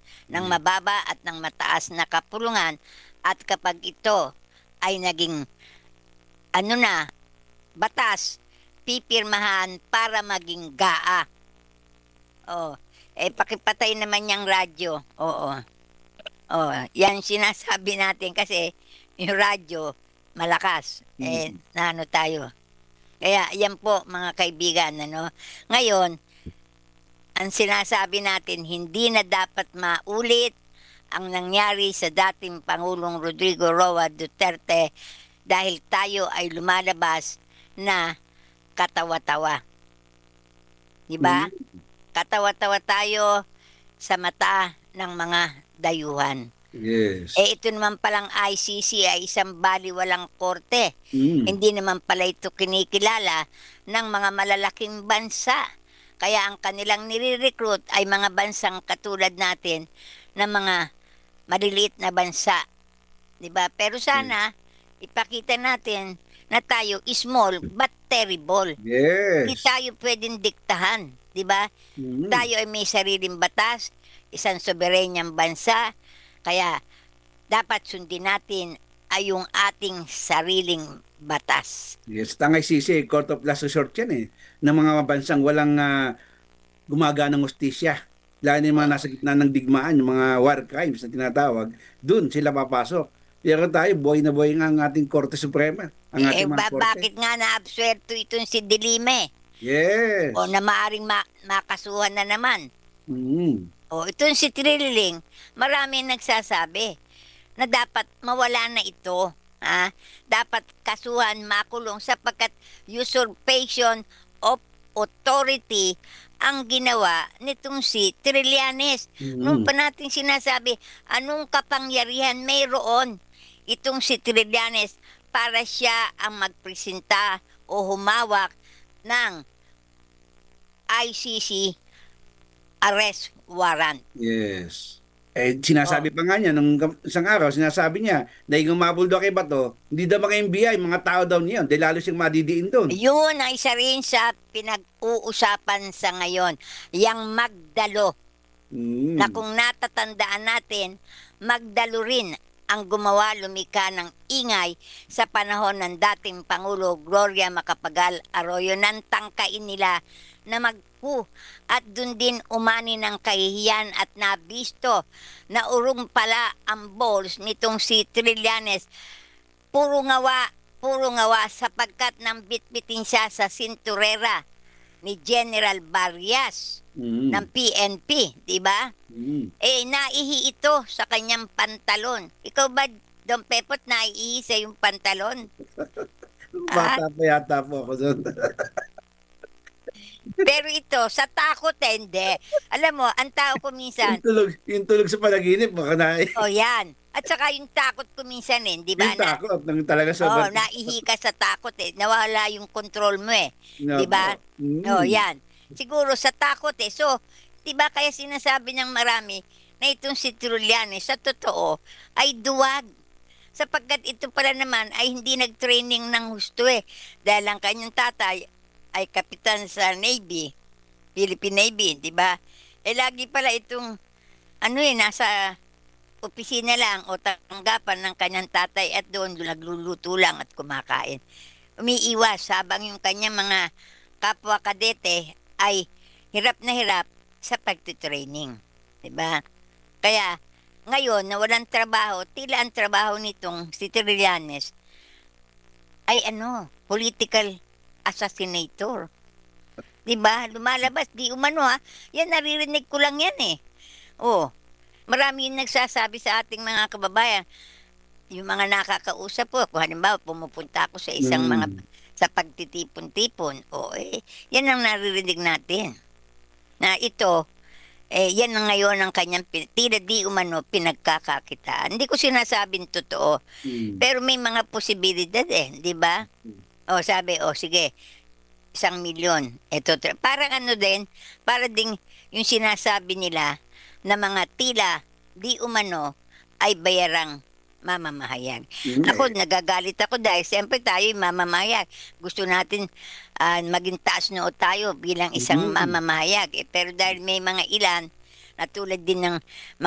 ng Mm. mababa at ng mataas na kapulungan at kapag ito ay naging ano na, batas, pipirmahan para maging GAA. Oh, pakipatay naman yung radyo. Oo. Oh, yan sinasabi natin kasi yung radyo malakas. Mm. Naano tayo. Kaya yan po mga kaibigan, ano. Ngayon, ang sinasabi natin, hindi na dapat maulit ang nangyari sa dating Pangulong Rodrigo Roa Duterte dahil tayo ay lumalabas na katawa-tawa. Di ba? Mm. Katawa-tawa tayo sa mata ng mga dayuhan. Yes. Ito naman palang ICC ay isang baliwalang korte. Mm. Hindi naman pala ito kinikilala ng mga malalaking bansa. Kaya ang kanilang nire-recruit ay mga bansang katulad natin na mga maliliit na bansa. 'Di ba? Pero sana ipakita natin na tayo is small but terrible. Hindi Yes. tayo pwedeng diktahan, 'di ba? Mm. Tayo ay may sariling batas, isang soberenyang bansa, kaya dapat sundin natin ay yung ating sariling batas. Yes, tangay sisi, court of last resort yan ng mga bansang walang gumaganang hustisya. Lalo na yung mga Oo. nasa gitna ng digmaan, yung mga war crimes na tinatawag, dun sila papasok. Pero tayo, buhay na buhay nga ang ating Korte Suprema, ang ating mga korte. Bakit nga naabsuerto itong si Dilime o Yes. na maaring makasuhan na naman? Mm. O itong si Trilling, marami nagsasabi na dapat mawala na ito. Ha? Dapat kasuhan, makulong sapagkat usurpation of authority ang ginawa nitong si Trillanes. Noon Mm. pa natin sinasabi, anong kapangyarihan mayroon itong si Trillanes para siya ang magpresenta o humawak ng ICC arrest warrant. Yes. Oh. Sinasabi pa nga niya, nung isang araw, sinasabi niya, dahil umabol daw kay Bato, hindi daw mga NBI, mga tao daw niya, dahil lalo siyang madidiin doon. Yun ang isa rin sa pinag-uusapan sa ngayon. Yang Magdalo na Mm. kung natatandaan natin, Magdalo rin ang gumawa lumika ng ingay sa panahon ng dating Pangulo Gloria Macapagal Arroyo nang tangkain nila na at dun din umani ng kahihiyan at nabisto na urong pala ang balls nitong si Trillanes. Puro ngawa sapagkat nang bitbitin siya sa sinturera ni General Barrias ng Mm. PNP, di ba? Mm. Naihi ito sa kanyang pantalon. Ikaw ba, Don Pepot, naihi sa yung pantalon? Ah? Bata pa yata po ako doon. Pero ito, sa takot hindi. Alam mo, ang tao ko minsan, Yung tulog sa panaginip, baka na, oh yan. At saka yung takot ko minsan di ba, yung takot, nang talaga oh, sobrang, naihi ka sa takot nawala yung control mo nga di ba? po. Oh, Mm. yan. Siguro sa takot So, di ba kaya sinasabi ng marami na itong si Trillanes sa totoo ay duwag. Sapagkat ito pala naman ay hindi nag-training ng husto Dahil ang kanyang tatay ay kapitan sa Navy, Philippine Navy, di ba? Lagi pala itong, nasa opisina lang o tanggapan ng kanyang tatay at doon nagluluto lang at kumakain. Umiiwas habang yung kanyang mga kapwa kadete ay hirap na hirap sa pagtitraining. Diba? Kaya ngayon na walang trabaho, tila ang trabaho nitong si Trillanes ay political assassinator. 'Di ba? Lumalabas di umano Yan naririnig ko lang yan Oh, marami yung nagsasabi sa ating mga kababayan, yung mga nakakausap ko, kung halimbawa pumupunta ako sa isang mga Mm. sa pagtitipon-tipon, yan ang naririnig natin. Na ito, yan ang ngayon ang kanyang tila di umano pinagkakakitaan. Hindi ko sinasabing totoo, Mm. pero may mga posibilidad di ba? Sabi, sige, 1,000,000. Parang din, para ding yung sinasabi nila na mga tila di umano ay bayarang mamamahayag. Mm. Ako, nagagalit ako dahil siyempre tayo mamamahayag. Gusto natin maging taas noo tayo bilang isang Mm. mamamahayag. Pero dahil may mga ilan, na tulad din ng